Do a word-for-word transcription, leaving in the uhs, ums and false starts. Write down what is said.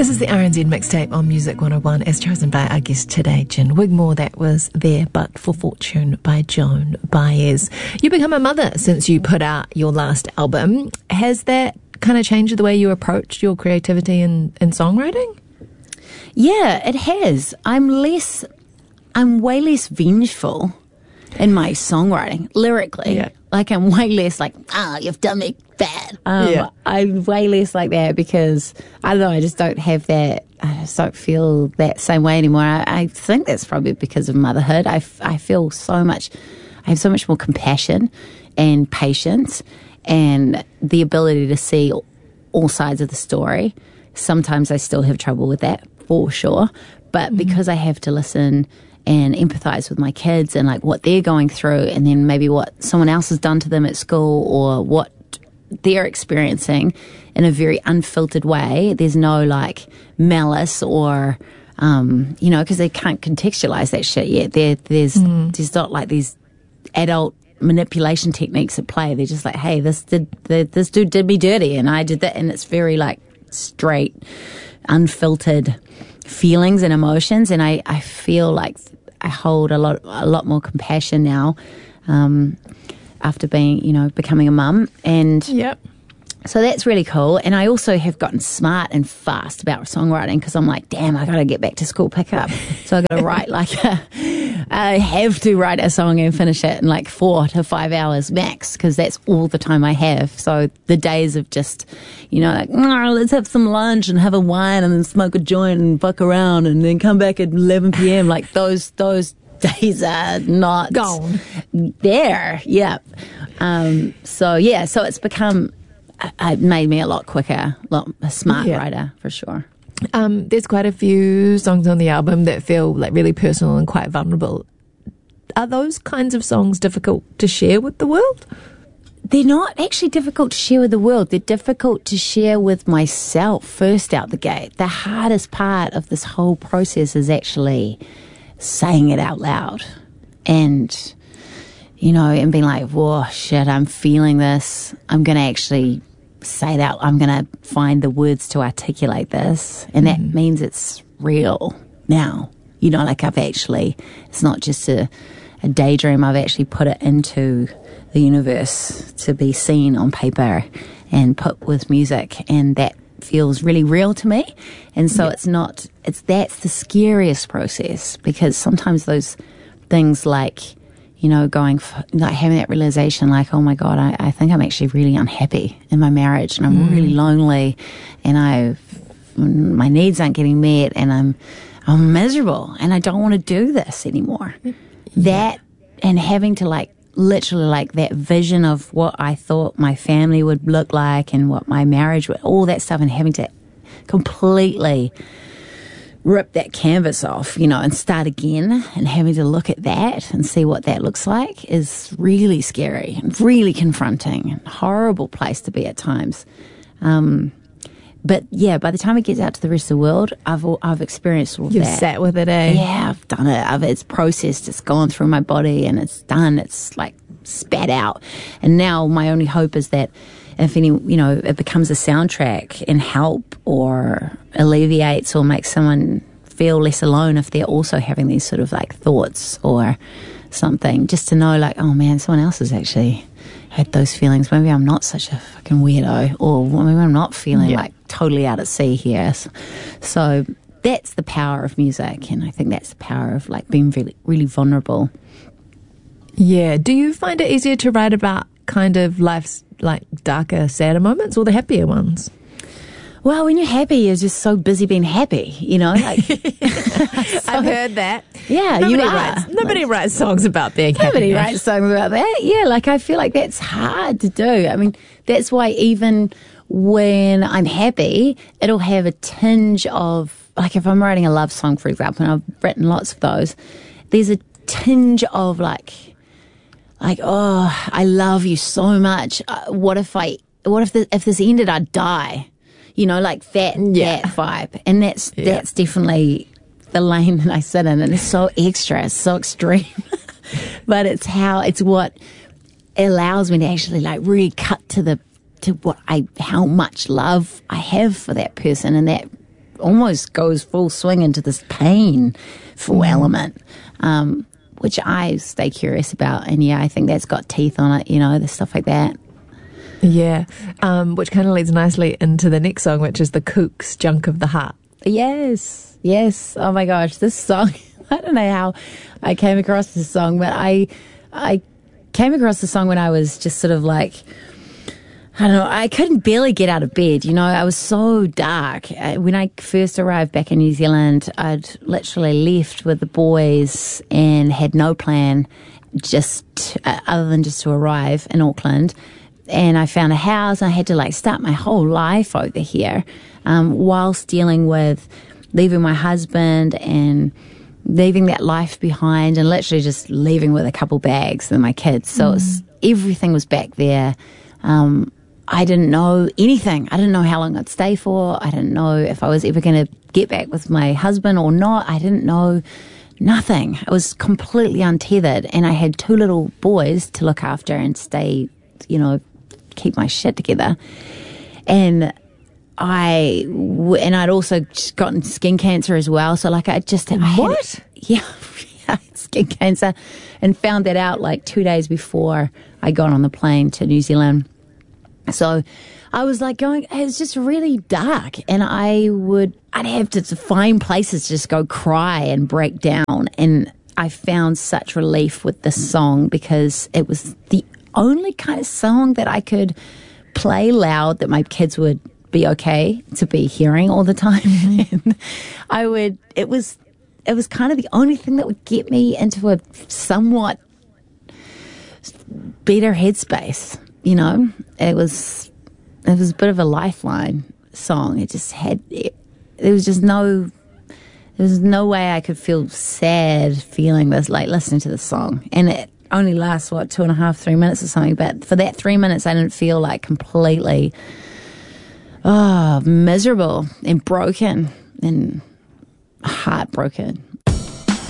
This is the R N Z mixtape on Music one oh one, as chosen by our guest today, Gin Wigmore. That was There But For Fortune by Joan Baez. You become a mother since you put out your last album. Has that kind of changed the way you approach your creativity in, in songwriting? Yeah, it has. I'm less, I'm way less vengeful in my songwriting, lyrically. Yeah. Like, I'm way less like, ah, oh, you've done me bad. Um, yeah. I'm way less like that because, I don't know, I just don't have that, I just don't feel that same way anymore. I, I think that's probably because of motherhood. I, f- I feel so much, I have so much more compassion and patience and the ability to see all sides of the story. Sometimes I still have trouble with that, for sure. But mm-hmm. because I have to listen and empathize with my kids and like what they're going through and then maybe what someone else has done to them at school or what they're experiencing in a very unfiltered way. There's no like malice or, um, you know, because they can't contextualize that shit yet. There, there's, mm. there's not like these adult manipulation techniques at play. They're just like, hey, this did, the, this dude did me dirty and I did that. And it's very like straight, unfiltered feelings and emotions, and I, I feel like I hold a lot a lot more compassion now um, after being, you know, becoming a mum. And yep. so that's really cool. And I also have gotten smart and fast about songwriting because I'm like, damn, I got to get back to school pickup. So I got to write like a, I have to write a song and finish it in like four to five hours max because that's all the time I have. So the days of just, you know, like, oh, let's have some lunch and have a wine and then smoke a joint and fuck around and then come back at eleven p.m. like those, those days are not gone there. Yeah. Um, so yeah, so it's become, it made me a lot quicker, a lot a smart yeah. writer for sure. Um, there's quite a few songs on the album that feel like really personal and quite vulnerable. Are those kinds of songs difficult to share with the world? They're not actually difficult to share with the world. They're difficult to share with myself first out the gate. The hardest part of this whole process is actually saying it out loud and, you know, and being like, whoa, shit, I'm feeling this. I'm going to actually say that. I'm going to find the words to articulate this. And that mm. means it's real now. You know, like I've actually, it's not just a, a daydream. I've actually put it into the universe to be seen on paper and put with music. And that feels really real to me. And so yeah. it's not, it's, that's the scariest process because sometimes those things like, you know, going, for, like having that realization like, oh my God, I, I think I'm actually really unhappy in my marriage and I'm mm. really lonely and I, my needs aren't getting met and I'm, I'm miserable and I don't want to do this anymore. Yeah. That and having to like, literally like that vision of what I thought my family would look like and what my marriage would, all that stuff and having to completely rip that canvas off, you know, and start again and having to look at that and see what that looks like is really scary and really confronting and horrible place to be at times. Um, but yeah, by the time it gets out to the rest of the world, I've I've experienced all of You've that. You've sat with it, eh? Yeah, I've done it. I've, it's processed. It's gone through my body and it's done. It's like spat out. And now my only hope is that if any, you know, it becomes a soundtrack and help or alleviates or makes someone feel less alone if they're also having these sort of like thoughts or something, just to know like, oh man, someone else has actually had those feelings. Maybe I'm not such a fucking weirdo, or maybe I'm not feeling yeah. like totally out at sea here. So that's the power of music, and I think that's the power of like being really, really vulnerable. Yeah. Do you find it easier to write about kind of life's like darker, sadder moments or the happier ones? Well, when you're happy, you're just so busy being happy, you know? Like, so, I've heard that. Yeah, nobody you are. Writes, nobody like, writes songs about being happy. Nobody writes songs about that. Yeah, like I feel like that's hard to do. I mean, that's why even when I'm happy, it'll have a tinge of, like if I'm writing a love song, for example, and I've written lots of those, there's a tinge of like, like, oh, I love you so much. Uh, what if I, what if, the, if this ended, I'd die? You know, like that, yeah. that vibe. And that's, yeah. that's definitely the lane that I sit in. And it's so extra, it's so extreme. But it's how, it's what allows me to actually like really cut to the, to what I, how much love I have for that person and that almost goes full swing into this painful mm. element, um, which I stay curious about. And yeah, I think that's got teeth on it, you know, the stuff like that. Yeah, um, which kind of leads nicely into the next song, which is the Kooks, Junk of the Heart. Yes, yes. Oh my gosh, this song, I don't know how I came across this song, but I, I came across the song when I was just sort of like, I don't know, I couldn't barely get out of bed, you know, I was so dark. When I first arrived back in New Zealand, I'd literally left with the boys and had no plan, just uh, other than just to arrive in Auckland. And I found a house, and I had to like start my whole life over here, um, whilst dealing with leaving my husband and leaving that life behind, and literally just leaving with a couple bags and my kids. So mm. it's, everything was back there. Um, I didn't know anything. I didn't know how long I'd stay for. I didn't know if I was ever going to get back with my husband or not. I didn't know nothing. I was completely untethered, and I had two little boys to look after and stay, you know, keep my shit together. And I, and I'd also just gotten skin cancer as well. So like I just, I what? Had, yeah, yeah, skin cancer, and found that out like two days before I got on the plane to New Zealand. So I was like going, it was just really dark, and I would, I'd have to find places to just go cry and break down. And I found such relief with this song because it was the only kind of song that I could play loud that my kids would be okay to be hearing all the time. Mm-hmm. And I would, it was, it was kind of the only thing that would get me into a somewhat better headspace, you know. It was, it was a bit of a lifeline song. It just had, it, there was just no, there was no way I could feel sad feeling this, like listening to the song. And it only lasts, what, two and a half, three minutes or something. But for that three minutes, I didn't feel like completely, oh, miserable and broken and heartbroken.